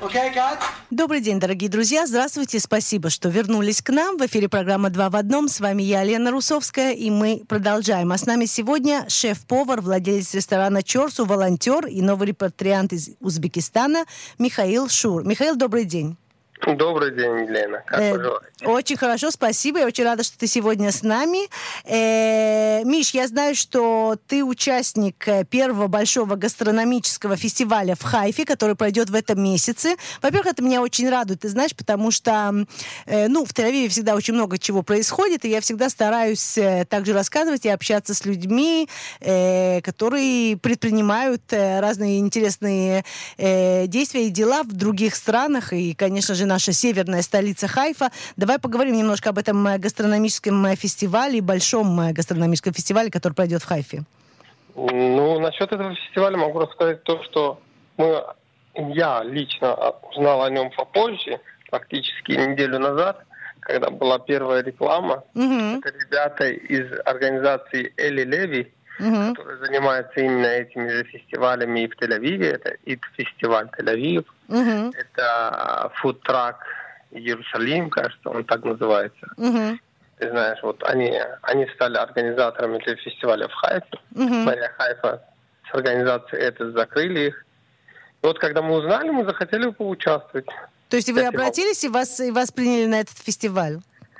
Добрый день, дорогие друзья. Здравствуйте. Спасибо, что вернулись к нам. В эфире программа «Два в одном». С вами я, Лена Русовская, и мы продолжаем. А с нами сегодня шеф-повар, владелец ресторана «Чорсу», волонтер и новый репатриант из Узбекистана Михаил Шур. Михаил, добрый день. Добрый день, Лена. Как поживаете? Очень хорошо, спасибо. Я очень рада, что ты сегодня с нами. Миш, я знаю, что ты участник первого большого гастрономического фестиваля в Хайфе, который пройдет в этом месяце. Во-первых, это меня очень радует, ты знаешь, потому что в Тель-Авиве всегда очень много чего происходит, и я всегда стараюсь также рассказывать и общаться с людьми, которые предпринимают разные интересные действия и дела в других странах, и, конечно же, наша северная столица Хайфа. Давай поговорим немножко об этом гастрономическом фестивале, большом гастрономическом фестивале, который пройдет в Хайфе. Насчет этого фестиваля могу рассказать то, что я лично узнал о нем попозже, практически неделю назад, когда была первая реклама. Это ребята из организации Эли Леви, которые занимаются именно этими же фестивалями и в Тель-Авиве. Это ИТ-фестиваль Тель-Авив. Это фудтрак Иерусалим, кажется, он так называется. Ты знаешь, вот они стали организаторами этого фестиваля в Хайфе. Мэрия Хайфа с организацией это закрыли их. И вот когда мы узнали, мы захотели поучаствовать. То есть вы обратились и вас приняли на этот фестиваль?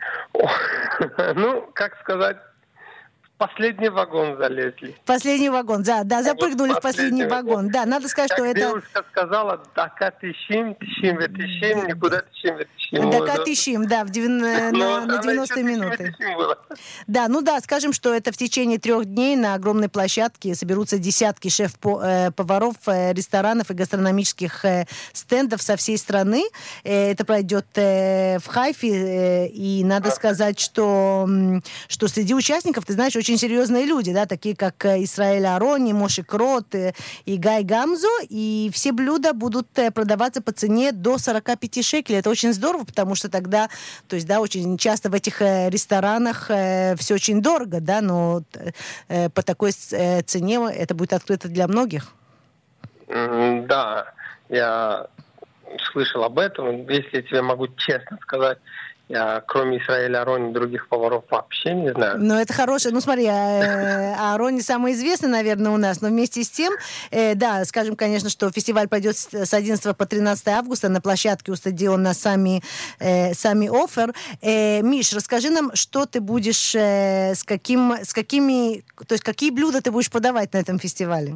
Как сказать, последний вагон залезли. Последний вагон, да, запрыгнули в последний вагон. Да, надо сказать, как что это... девушка сказала, тишим, никуда тишим. Тишим, да, на 90 минуты. Да, скажем, что это в течение 3 дней на огромной площадке соберутся десятки шеф-поваров, ресторанов и гастрономических стендов со всей страны. Это пройдет в Хайфе, и надо сказать, что среди участников, ты знаешь, очень серьезные люди, да, такие как Исраэль Арони, Моше Крот и Гай Гамзо, и все блюда будут продаваться по цене до 45 шекелей. Это очень здорово, потому что тогда, то есть, да, очень часто в этих ресторанах все очень дорого, да, но по такой цене это будет открыто для многих. Да, я слышал об этом. Если я тебе могу честно сказать, я, кроме Исраэля Арони, других поваров вообще не знаю. Ну, это хорошее. Смотри, Арони самый известный, наверное, у нас, но вместе с тем, да, скажем, конечно, что фестиваль пойдет с 11 по 13 августа на площадке у стадиона Сами Офер. Миш, расскажи нам, что ты будешь, то есть какие блюда ты будешь подавать на этом фестивале?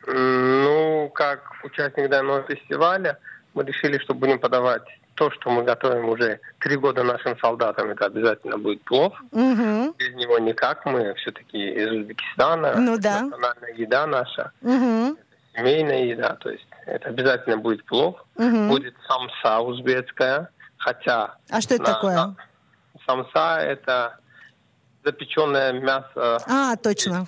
Как участник данного фестиваля, мы решили, что будем подавать то, что мы готовим уже 3 года нашим солдатам, это обязательно будет плов. Без него никак. Мы все-таки из Узбекистана. Национальная еда наша. Это семейная еда. То есть это обязательно будет плов. Будет самса узбекская. Хотя... А что это такое? Самса – это запеченное мясо. Точно.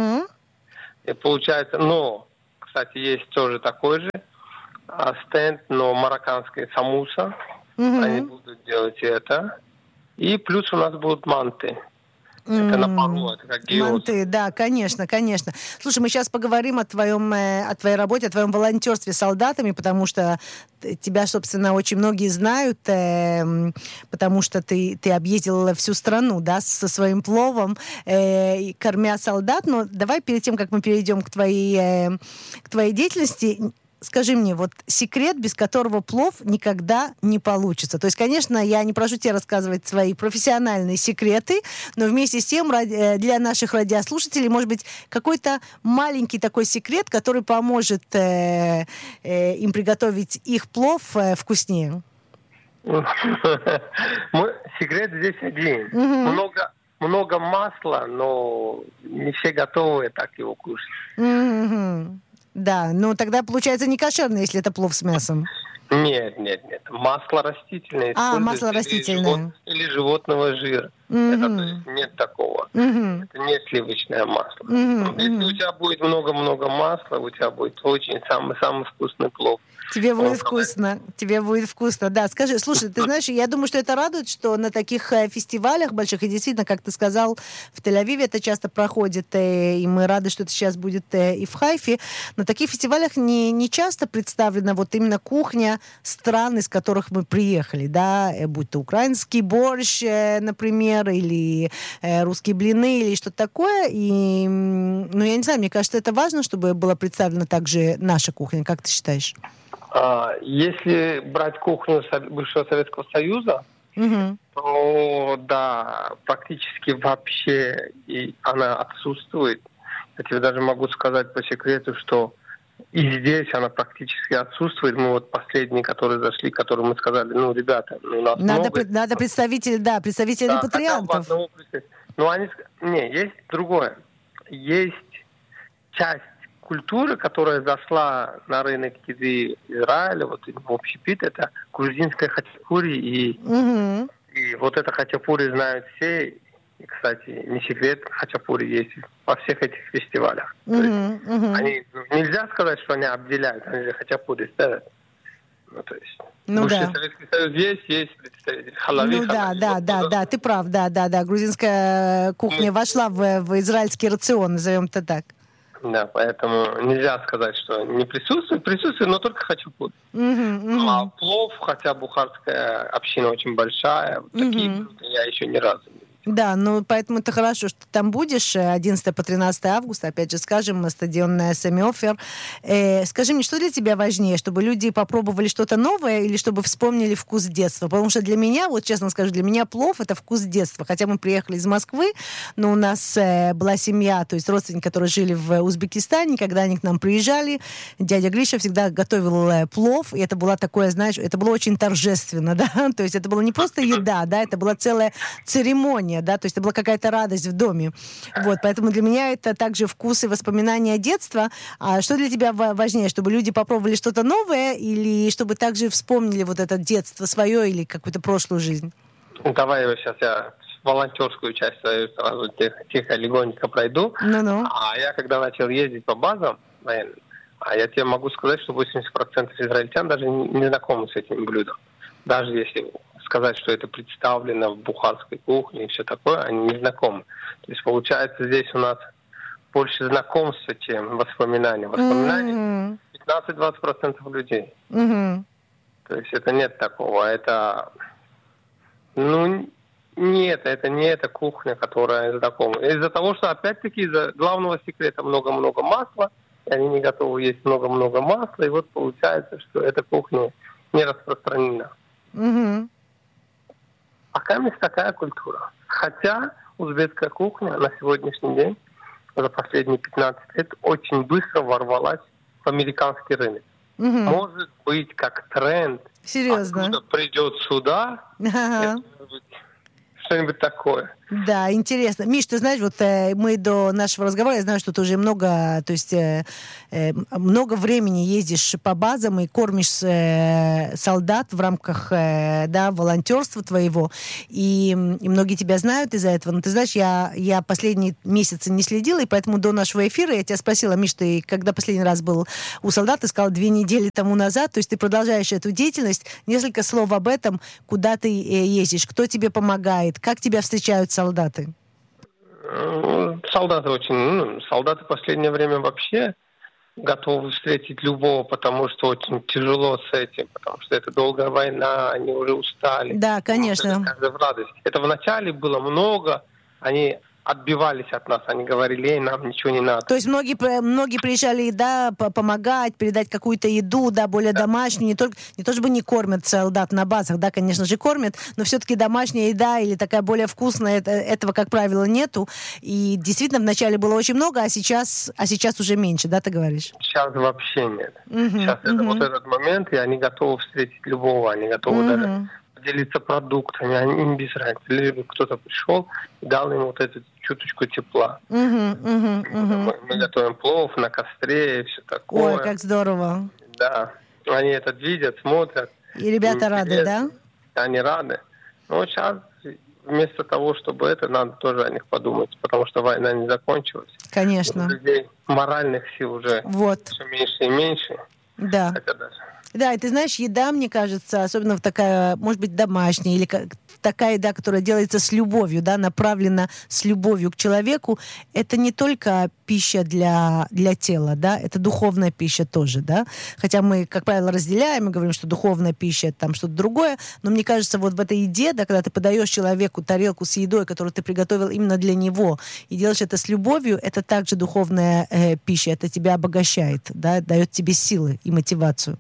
И получается... кстати, есть тоже такой же стенд, но марокканская самуса. Они будут делать это. И плюс у нас будут манты. Это на пару, это как гиос. Манты, да, конечно. Слушай, мы сейчас поговорим о твоей работе, о твоем волонтерстве с солдатами, потому что тебя, собственно, очень многие знают, потому что ты объездил всю страну, да, со своим пловом, кормя солдат. Но давай перед тем, как мы перейдем к твоей деятельности, скажи мне, вот секрет, без которого плов никогда не получится. То есть, конечно, я не прошу тебя рассказывать свои профессиональные секреты, но вместе с тем для наших радиослушателей, может быть, какой-то маленький такой секрет, который поможет им приготовить их плов вкуснее. Секрет здесь один. Много масла, но не все готовы так его кушать. Да, тогда получается не кошерно, если это плов с мясом. Нет. Масло растительное. Масло растительное. Или животного жира. Это, то есть, нет такого. Это не сливочное масло. Если у тебя будет много-много масла, у тебя будет очень самый вкусный плов. Тебе будет вкусно. Тебе будет вкусно. Да, скажи, слушай, ты знаешь, я думаю, что это радует, что на таких фестивалях больших, и действительно, как ты сказал, в Тель-Авиве это часто проходит, и мы рады, что это сейчас будет и в Хайфе. На таких фестивалях не часто представлена вот именно кухня стран, из которых мы приехали, да, будь то украинский борщ, например, или русские блины, или что-то такое. И, ну, я не знаю, мне кажется, это важно, чтобы была представлена также наша кухня. Как ты считаешь? Если брать кухню бывшего Советского Союза, то да, практически вообще она отсутствует. Я тебе даже могу сказать по секрету, что и здесь она практически отсутствует. Мы вот последние, которые зашли, которые мы сказали, ну, ребята, у нас надо представителей репатриантов. Ну, есть другое. Есть часть культуры, которая зашла на рынок еды Израиля, вот в общепит, это грузинская хачапури, и вот это хачапури знают все. И, кстати, не секрет, хачапури есть во всех этих фестивалях. То есть нельзя сказать, что они обделяют, они же хачапури ставят. Ну, то есть, бывший Советский Союз есть представитель халави. Ну да, ты прав, да. Грузинская кухня вошла в израильский рацион, назовем это так. Да, поэтому нельзя сказать, что не присутствует, но только хачапури. А плов, хотя бухарская община очень большая, такие блюда я еще ни разу не видел. Да, ну поэтому это хорошо, что ты там будешь 11 по 13 августа, опять же скажем, на стадион Сами Офер. Скажи мне, что для тебя важнее, чтобы люди попробовали что-то новое или чтобы вспомнили вкус детства? Потому что для меня, вот честно скажу, для меня плов — это вкус детства. Хотя мы приехали из Москвы, но у нас была семья, то есть родственники, которые жили в Узбекистане, когда они к нам приезжали, дядя Гриша всегда готовил плов, и это было такое, знаешь, это было очень торжественно, да, то есть это было не просто еда, да, это была целая церемония, да, то есть это была какая-то радость в доме. Вот, поэтому для меня это также вкус и воспоминания детства. А что для тебя важнее, чтобы люди попробовали что-то новое или чтобы также вспомнили вот это детство свое или какую-то прошлую жизнь? Давай сейчас я волонтерскую часть свою сразу тихо, легонько пройду. А я когда начал ездить по базам, я тебе могу сказать, что 80% израильтян даже не знакомы с этим блюдом. Даже если сказать, что это представлено в бухарской кухне и все такое, они не знакомы. То есть, получается, здесь у нас больше знакомства, чем воспоминаний. Воспоминаний 15-20% людей. То есть, это нет такого. Это, это не эта кухня, которая знакома. Из-за того, что, опять-таки, из-за главного секрета много-много масла, и они не готовы есть много-много масла, и вот получается, что эта кухня не распространена. Пока есть такая культура. Хотя узбекская кухня на сегодняшний день, за последние 15 лет, очень быстро ворвалась в американский рынок. Может быть, как тренд. Серьезно? Откуда придет сюда, это может быть что-нибудь такое. Да, интересно. Миш, ты знаешь, вот мы до нашего разговора, я знаю, что ты уже много времени ездишь по базам и кормишь солдат в рамках волонтерства твоего, и многие тебя знают из-за этого. Но ты знаешь, я последние месяцы не следила, и поэтому до нашего эфира я тебя спросила: Миш, ты когда последний раз был у солдат? Ты сказал 2 недели тому назад, то есть ты продолжаешь эту деятельность. Несколько слов об этом, куда ты ездишь, кто тебе помогает, как тебя встречают солдаты? Солдаты в последнее время вообще готовы встретить любого, потому что очень тяжело с этим, потому что это долгая война, они уже устали. Да, конечно. Это вначале было много, они отбивались от нас, они говорили: нам ничего не надо. То есть многие приезжали, да, помогать, передать какую-то еду, да, более домашнюю, не то чтобы не кормят солдат на базах, да, конечно же кормят, но все-таки домашняя еда или такая более вкусная, этого, как правило, нету. И действительно вначале было очень много, а сейчас уже меньше, да, ты говоришь? Сейчас вообще нет. Сейчас это вот этот момент, и они готовы встретить любого, они готовы даже делиться продуктами, им без разницы. Либо кто-то пришел и дал им вот эту чуточку тепла. Мы готовим плов на костре и все такое. Ой, как здорово. Да. Они это видят, смотрят. И ребята рады, да? Они рады. Но сейчас вместо того, чтобы надо тоже о них подумать, потому что война не закончилась. Конечно. У людей моральных сил уже все меньше и меньше. Да. Да, и ты знаешь, еда, мне кажется, особенно такая, может быть, домашняя, или такая еда, которая делается с любовью, да, направлена с любовью к человеку, это не только пища для тела, да, это духовная пища тоже, да. Хотя мы, как правило, разделяем и говорим, что духовная пища это там что-то другое, но мне кажется, вот в этой еде, да, когда ты подаешь человеку тарелку с едой, которую ты приготовил именно для него, и делаешь это с любовью, это также духовная пища, это тебя обогащает, да, дает тебе силы и мотивацию.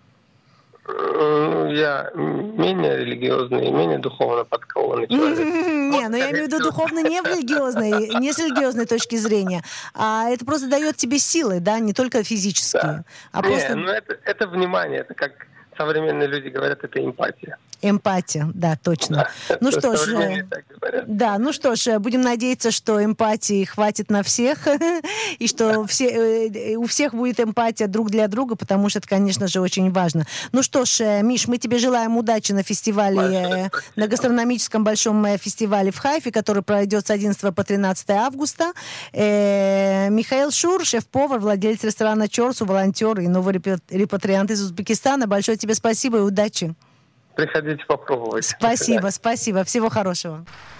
Я менее религиозный, менее духовно подкованный человек. Не, но я имею в виду духовно не с религиозной точки зрения, а это просто дает тебе силы, да, не только физические. А просто... ну это внимание, это как современные люди говорят, это эмпатия. Эмпатия, да, точно. Да, ну что ж, да, ну что ж, будем надеяться, что эмпатии хватит на всех, и что у всех будет эмпатия друг для друга, потому что это, конечно же, очень важно. Ну что ж, Миш, мы тебе желаем удачи на фестивале, на гастрономическом большом фестивале в Хайфе, который пройдет с 11 по 13 августа. Михаил Шур, шеф-повар, владелец ресторана Чорсу, волонтер и новый репатриант из Узбекистана. Большое тебе спасибо и удачи. Приходите попробовать. Спасибо. Всего хорошего.